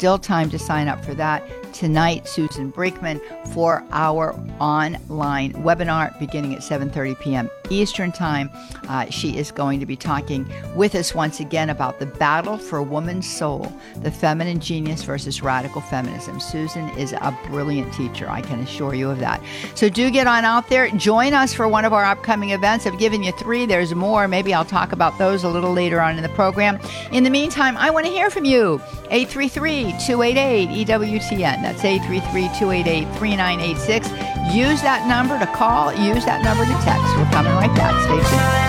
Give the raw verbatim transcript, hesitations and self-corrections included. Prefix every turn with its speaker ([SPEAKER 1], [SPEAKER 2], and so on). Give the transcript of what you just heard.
[SPEAKER 1] Still time to sign up for that. Tonight, Susan Brinkman for our online webinar beginning at seven thirty p.m. Eastern Time. Uh, she is going to be talking with us once again about the battle for woman's soul, the feminine genius versus radical feminism. Susan is a brilliant teacher, I can assure you of that. So do get on out there. Join us for one of our upcoming events. I've given you three. There's more. Maybe I'll talk about those a little later on in the program. In the meantime, I want to hear from you. eight three three, two eight eight, E W T N. That's eight three three, two eight eight, three nine eight six. Use that number to call. Use that number to text. We're coming right back. Stay tuned.